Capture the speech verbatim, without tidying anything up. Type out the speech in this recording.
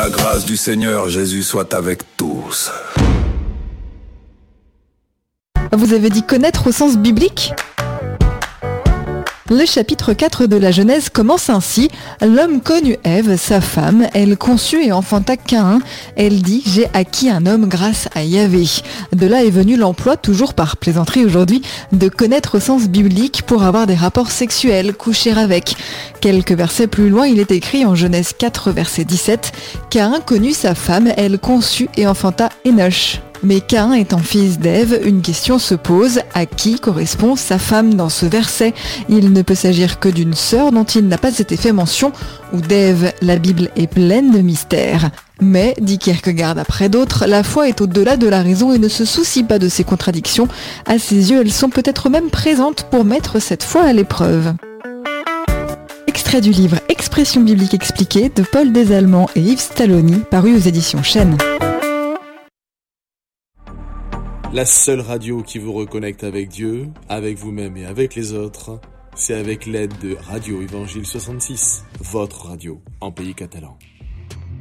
la grâce du Seigneur Jésus soit avec tous. Vous avez dit connaître au sens biblique ? Le chapitre quatre de la Genèse commence ainsi. L'homme connut Ève, sa femme, elle conçut et enfanta Caïn. Elle dit « J'ai acquis un homme grâce à Yahvé ». De là est venu l'emploi, toujours par plaisanterie aujourd'hui, de connaître au sens biblique pour avoir des rapports sexuels, coucher avec. Quelques versets plus loin, il est écrit en Genèse quatre, verset dix-sept « Caïn connut sa femme, elle conçut et enfanta Énoch ». Mais Caïn étant fils d'Ève, une question se pose, à qui correspond sa femme dans ce verset ? Il ne peut s'agir que d'une sœur dont il n'a pas été fait mention, ou d'Ève. La Bible est pleine de mystères. Mais, dit Kierkegaard après d'autres, la foi est au-delà de la raison et ne se soucie pas de ces contradictions. À ses yeux, elles sont peut-être même présentes pour mettre cette foi à l'épreuve. Extrait du livre Expression biblique expliquée de Paul Desallemands et Yves Stalloni, paru aux éditions Chênes. La seule radio qui vous reconnecte avec Dieu, avec vous-même et avec les autres, c'est avec l'aide de Radio Évangile soixante-six, votre radio en pays catalan.